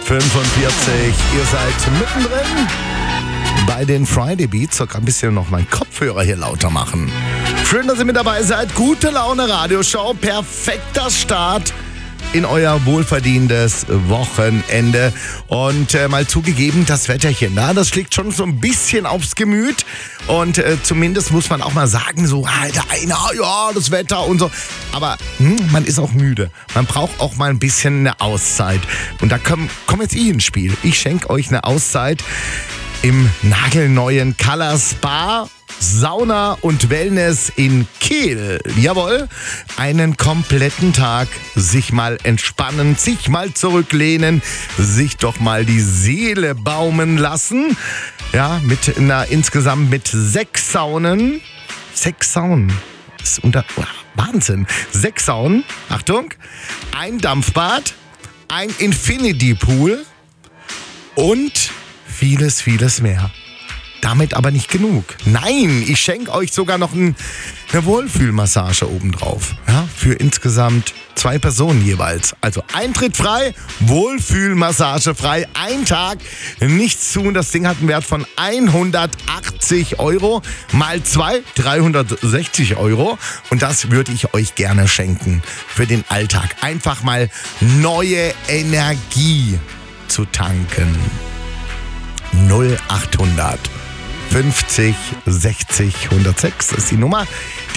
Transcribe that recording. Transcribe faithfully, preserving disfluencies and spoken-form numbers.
fünfundvierzig. Ihr seid mittendrin bei den Friday Beats. Soll gerade ein bisschen noch meinen Kopfhörer hier lauter machen. Schön, dass ihr mit dabei seid. Gute Laune Radioshow. Perfekter Start in euer wohlverdientes Wochenende. Und äh, mal zugegeben, das Wetterchen, na, das schlägt schon so ein bisschen aufs Gemüt. Und äh, zumindest muss man auch mal sagen, so, Alter, einer, ja, das Wetter und so. Aber hm, man ist auch müde. Man braucht auch mal ein bisschen eine Auszeit. Und da kommt komm jetzt ich ins Spiel. Ich schenke euch eine Auszeit im nagelneuen Color Spa, Sauna und Wellness in Kehl. Jawohl, einen kompletten Tag sich mal entspannen, sich mal zurücklehnen, sich doch mal die Seele baumen lassen. Ja, mit einer insgesamt mit sechs Saunen. Sechs Saunen. Das ist unter, oh, Wahnsinn. Sechs Saunen. Achtung. Ein Dampfbad, ein Infinity Pool und vieles, vieles mehr. Damit aber nicht genug. Nein, ich schenke euch sogar noch ein, eine Wohlfühlmassage obendrauf. Ja, für insgesamt zwei Personen jeweils. Also Eintritt frei, Wohlfühlmassage frei, ein Tag, nichts tun. Das Ding hat einen Wert von hundertachtzig Euro mal zwei, dreihundertsechzig Euro. Und das würde ich euch gerne schenken für den Alltag. Einfach mal neue Energie zu tanken. null achthundert fünfzig sechzig hundertsechs ist die Nummer.